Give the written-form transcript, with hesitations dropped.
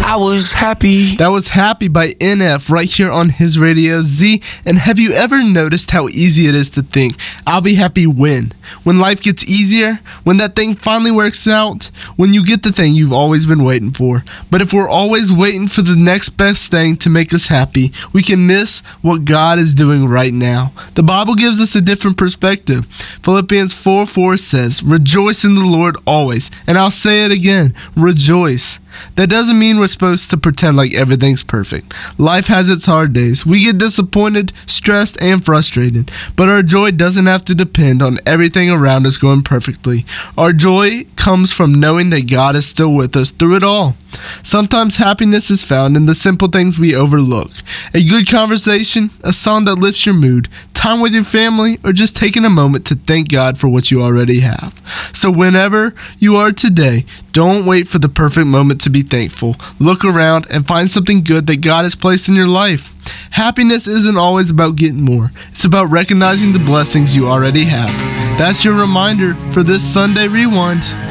I was happy. That was Happy by NF right here on his Radio Z. And have you ever noticed how easy it is to think, I'll be happy when? When life gets easier? When that thing finally works out? When you get the thing you've always been waiting for? But if we're always waiting for the next best thing to make us happy, we can miss what God is doing right now. The Bible gives us a different perspective. Philippians 4:4 says, "Rejoice in the Lord always." And I'll say it again, rejoice. That doesn't mean we're supposed to pretend like everything's perfect. Life has its hard days. We get disappointed, stressed, and frustrated. But our joy doesn't have to depend on everything around us going perfectly. Our joy comes from knowing that God is still with us through it all. Sometimes happiness is found in the simple things we overlook. A good conversation, a song that lifts your mood, time with your family, or just taking a moment to thank God for what you already have. So whenever you are today, don't wait for the perfect moment to be thankful. Look around and find something good that God has placed in your life. Happiness isn't always about getting more. It's about recognizing the blessings you already have. That's your reminder for this Sunday Rewind.